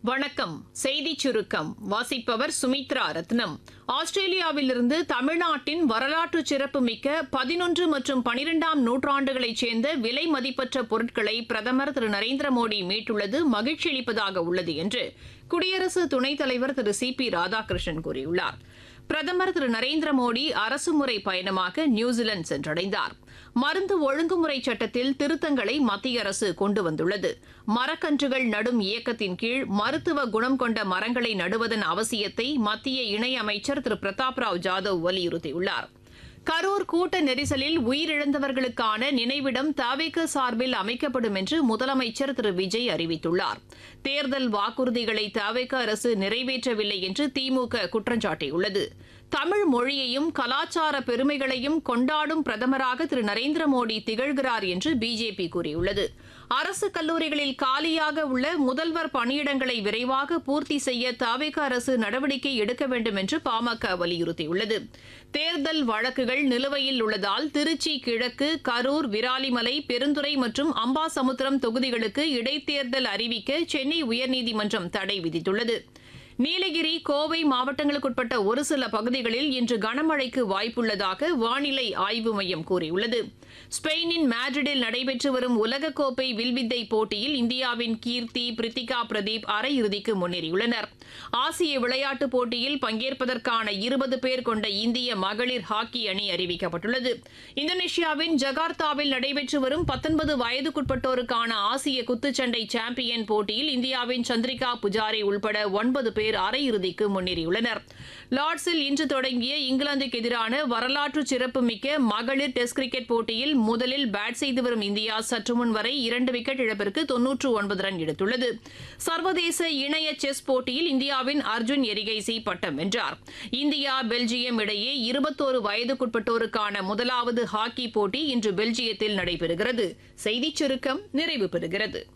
வணக்கம். செய்திச் சுருக்கம் வாசிப்பவர் சுமித்ரா ரத்னம். ஆஸ்திரேலியாவிலிருந்து தமிழ்நாட்டின் வரலாற்று சிறப்புமிக்க 11 மற்றும் 12ஆம் நூற்றாண்டுகளைச் சேர்ந்த விலை மதிப்பற்ற பொருட்களை பிரதமர் திரு நரேந்திர மோடி மீட்டுள்ளது மகிழ்ச்சி அளிப்பதாக உள்ளது என்று குடியரசு துணைத் தலைவர் திரு சி.பி. ராதாகிருஷ்ணன் கூறியுள்ளார். பிரதமர் திரு நரேந்திர மோடி அரசுமுறை பயணமாக நியூசிலாந்து சென்றடைந்தார். மருந்து ஒழுங்குமுறை சட்டத்தில் திருத்தங்களை மத்திய அரசு கொண்டு வந்துள்ளது. மரக்கன்றுகள் நடும் இயக்கத்தின் கீழ் மருத்துவ குணம் கொண்ட மரங்களை நடுவதன் அவசியத்தை மத்திய இணையமைச்சர் திரு பிரதாப் ராவ் ஜாதவ் வலியுறுத்தியுள்ளார். கரூர் கூட்ட நெரிசலில் உயிரிழந்தவர்களுக்கான நினைவிடம் தவேக சார்பில் அமைக்கப்படும் என்று முதலமைச்சர் திரு விஜய் அறிவித்துள்ளார். தேர்தல் வாக்குறுதிகளை தவேக அரசு நிறைவேற்றவில்லை என்று திமுக குற்றம் சாட்டியுள்ளது. தமிழ் மொழியையும் கலாச்சார பெருமைகளையும் கொண்டாடும் பிரதமராக திரு நரேந்திர மோடி திகழ்கிறார் என்று பிஜேபி கூறியுள்ளது. அரசு கல்லூரிகளில் காலியாக உள்ள முதல்வர் பணியிடங்களை விரைவாக பூர்த்தி செய்ய தவேக அரசு நடவடிக்கை எடுக்க வேண்டும் என்று பாமக வலியுறுத்தியுள்ளது. தேர்தல் வழக்குகள் நிலுவையில் உள்ளதால் திருச்சி கிழக்கு, கரூர், விராலிமலை, பெருந்துறை மற்றும் அம்பாசமுத்திரம் தொகுதிகளுக்கு இடைத்தேர்தல் அறிவிக்க சென்னை உயர்நீதிமன்றம் தடை விதித்துள்ளது. நீலகிரி, கோவை மாவட்டங்களுக்குட்பட்ட ஒரு சில பகுதிகளில் இன்று கனமழைக்கு வாய்ப்புள்ளதாக வானிலை ஆய்வு மையம் கூறியுள்ளது. ஸ்பெயினின் மேட்ரிடில் நடைபெற்று வரும் உலகக்கோப்பை வில்வித்தை போட்டியில் இந்தியாவின் கீர்த்தி, பிரித்திகா பிரதீப் அரையிறுதிக்கு முன்னேறியுள்ளனர். ஆசிய விளையாட்டுப் போட்டியில் பங்கேற்பதற்கான 20 பேர் கொண்ட இந்திய மகளிர் ஹாக்கி அணி அறிவிக்கப்பட்டுள்ளது. இந்தோனேஷியாவின் ஜகார்த்தாவில் நடைபெற்று வரும் 19 வயதுக்குட்பட்டோருக்கான ஆசிய குத்துச்சண்டை சாம்பியன் போட்டியில் இந்தியாவின் சந்திரிகா புஜாரி உள்பட 9 பேர் அரையிறுதிக்கு முன்னேறியுள்ளனர். லார்ட்ஸில் இன்று தொடங்கிய இங்கிலாந்துக்கு எதிரான வரலாற்று சிறப்புமிக்க மகளிர் டெஸ்ட் கிரிக்கெட் போட்டியில் முதலில் பேட் செய்து வரும் இந்தியா சற்றுமுன் வரை 2 விக்கெட் இழப்பிற்கு 99 ரன் எடுத்துள்ளது. சர்வதேச இணைய செஸ் போட்டியில் இந்தியாவின் அர்ஜுன் எரிகைசி பட்டம் வென்றார். இந்தியா, பெல்ஜியம் இடையே 21 வயதுக்குட்பட்டோருக்கான முதலாவது ஹாக்கி போட்டி இன்று பெல்ஜியத்தில் நடைபெறுகிறது. செய்திச் சுருக்கம் நிறைவு பெறுகிறது.